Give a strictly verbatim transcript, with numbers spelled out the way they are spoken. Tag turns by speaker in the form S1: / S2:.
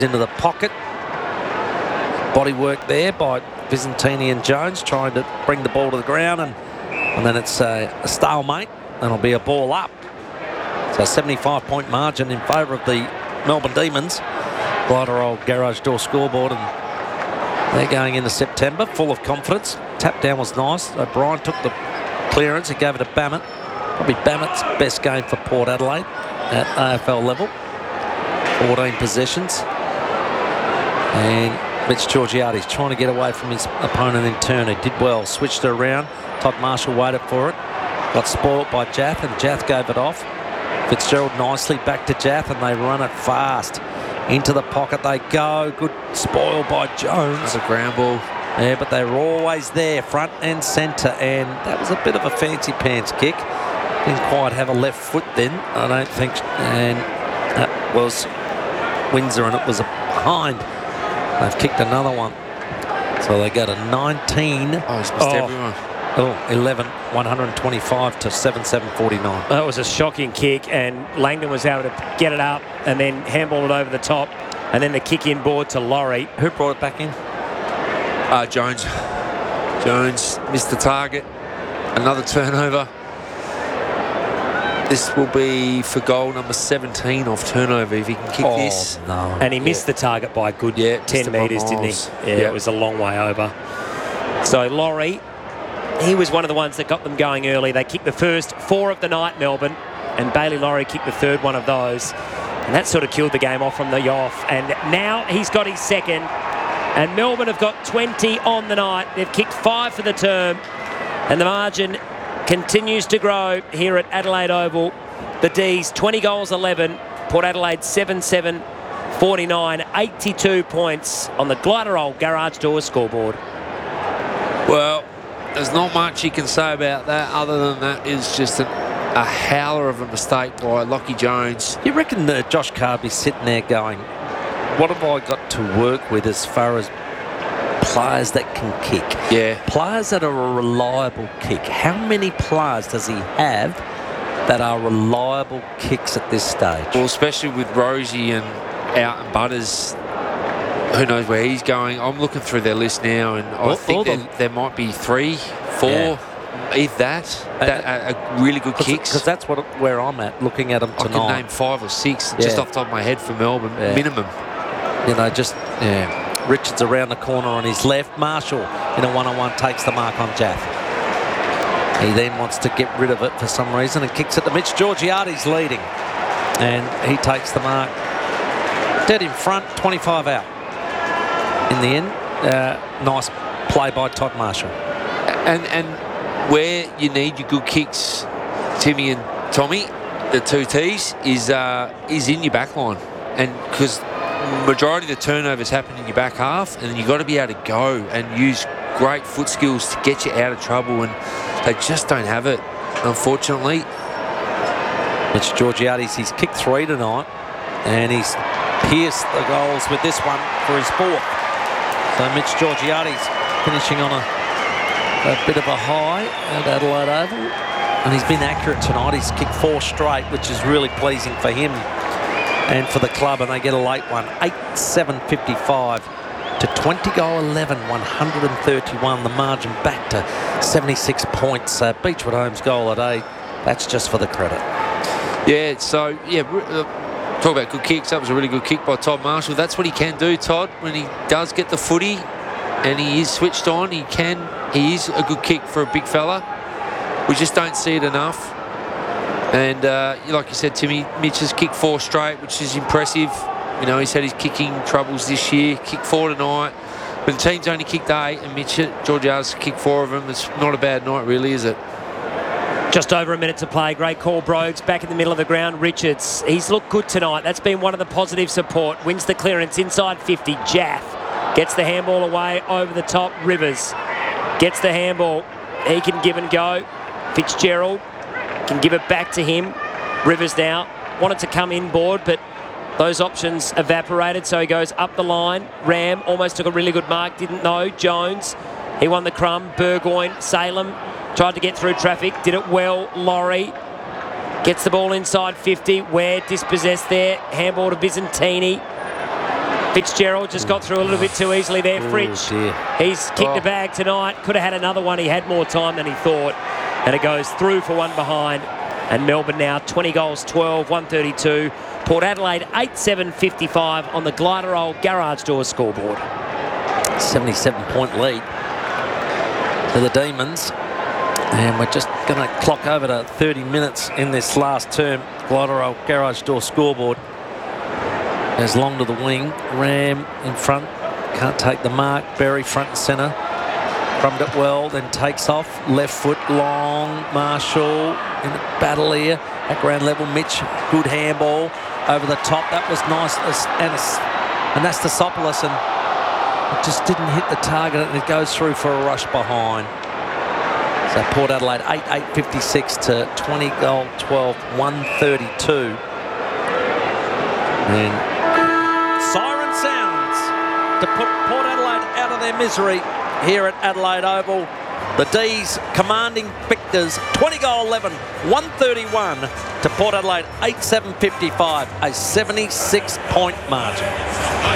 S1: into the pocket. Body work there by Visentini and Jones trying to bring the ball to the ground, and, and then it's a, a stalemate, and it'll be a ball up. So a seventy-five point margin in favour of the Melbourne Demons. Glider Garage Door scoreboard, and they're going into September full of confidence. Tap down was nice. O'Brien took the clearance. He gave it to Bammett. Probably Bammett's best game for Port Adelaide at A F L level. fourteen possessions. And Mitch Georgiades trying to get away from his opponent in turn. He did well. Switched it around. Todd Marshall waited for it. Got spoilt by Jath, and Jath gave it off. Fitzgerald nicely back to Jath, and they run it fast. Into the pocket they go. Good spoil by Jones.
S2: That's a ground ball.
S1: Yeah, but they were always there, front and centre, and that was a bit of a fancy pants kick. Didn't quite have a left foot then, I don't think. And that was Windsor, and it was a behind. They've kicked another one. So they go to nineteen.
S2: Oh, he's missed
S1: oh,
S2: everyone.
S1: Oh, eleven, one twenty-five to seven, seven forty-nine.
S3: That was a shocking kick, and Langdon was able to get it up and then handball it over the top, and then the kick in board to Laurie.
S1: Who brought it back in?
S2: Uh, Jones. Jones missed the target. Another turnover. This will be for goal number seventeen off turnover if he can kick
S1: oh,
S2: this.
S1: No.
S3: And he missed
S2: yeah.
S3: the target by a good
S2: yeah,
S3: ten metres, didn't he? Yeah,
S2: yeah,
S3: it was a long way over. So Laurie, he was one of the ones that got them going early. They kicked the first four of the night, Melbourne, and Bailey Laurie kicked the third one of those. And that sort of killed the game off from the off. And now he's got his second. And Melbourne have got twenty on the night. They've kicked five for the term. And the margin continues to grow here at Adelaide Oval. The D's twenty goals, eleven. Port Adelaide seven seven forty-nine. eighty-two points on the Gliderol Garage Door scoreboard.
S2: Well, there's not much you can say about that other than that is just an, a howler of a mistake by Lockie Jones.
S1: You reckon that Josh Carby's sitting there going, what have I got to work with as far as players that can kick?
S2: Yeah.
S1: Players that are a reliable kick. How many players does he have that are reliable kicks at this stage?
S2: Well, especially with Rosie and out and Butters, who knows where he's going. I'm looking through their list now, and
S1: All,
S2: I think there, there might be three, four, yeah. if that, that uh, are really good
S1: Cause,
S2: kicks.
S1: Because that's what where I'm at, looking at them tonight.
S2: I can name five or six,
S1: yeah.
S2: just off the top of my head for Melbourne,
S1: yeah.
S2: minimum.
S1: You know, just, yeah. Richards around the corner on his left. Marshall in a one-on-one takes the mark on Jaff. He then wants to get rid of it for some reason and kicks it to Mitch Georgiades leading. And he takes the mark. Dead in front, twenty-five out. In the end, uh, nice play by Todd Marshall.
S2: And and where you need your good kicks, Timmy and Tommy, the two T's, is uh, is in your back line. And because majority of the turnovers happen in your back half, and you've got to be able to go and use great foot skills to get you out of trouble, and they just don't have it, unfortunately.
S1: Mitch Georgiades, he's kicked three tonight, and he's pierced the goals with this one for his fourth. So Mitch Georgiades finishing on a, a bit of a high at Adelaide Oval, and he's been accurate tonight. He's kicked four straight, which is really pleasing for him and for the club, and they get a late one. eight seven fifty-five to twenty goal eleven, one thirty-one. The margin back to seventy-six points. Uh, Beechwood Homes goal a day. That's just for the credit.
S2: Yeah, so, yeah, uh, talk about good kicks. That was a really good kick by Todd Marshall. That's what he can do, Todd, when he does get the footy and he is switched on. He can, he is a good kick for a big fella. We just don't see it enough. And uh, like you said, Timmy, Mitch has kicked four straight, which is impressive. You know, he's had his kicking troubles this year. Kicked four tonight. But the team's only kicked eight, and Mitch Georgiades kicked four of them. It's not a bad night, really, is it?
S3: Just over a minute to play. Great call, Brogues. Back in the middle of the ground, Richards. He's looked good tonight. That's been one of the positive support. Wins the clearance inside fifty. Jaff gets the handball away over the top. Rivers gets the handball. He can give and go. Fitzgerald can give it back to him. Rivers now wanted to come inboard, but those options evaporated, so he goes up the line. Ram almost took a really good mark, didn't know. Jones, he won the crumb. Burgoyne, Salem tried to get through traffic, did it well. Laurie gets the ball inside fifty. Ware dispossessed there. Handball to Visentini. Fitzgerald just got through a little bit too easily there. Fridge,
S1: dear.
S3: he's kicked
S2: Oh.
S3: the bag tonight. Could have had another one. He had more time than he thought. And it goes through for one behind. And Melbourne now twenty goals, twelve, one thirty-two. Port Adelaide eight seven fifty-five on the Gliderol Garage Door scoreboard.
S1: seventy-seven point lead for the Demons. And we're just going to clock over to thirty minutes in this last term. Gliderol Garage Door scoreboard. Goes long to the wing. Ram in front. Can't take the mark. Berry front and centre. Crumbed it well, then takes off. Left foot long. Marshall in the battle here. At ground level, Mitch. Good handball over the top. That was nice. And Anastasopoulos, and it just didn't hit the target, and it goes through for a rush behind. So Port Adelaide eight eight fifty-six to twenty goal twelve, one thirty-two. And siren sounds to put Port Adelaide out of their misery here at Adelaide Oval. The D's commanding victors, twenty goal eleven, one thirty-one to Port Adelaide eight seven fifty-five, a seventy-six point margin.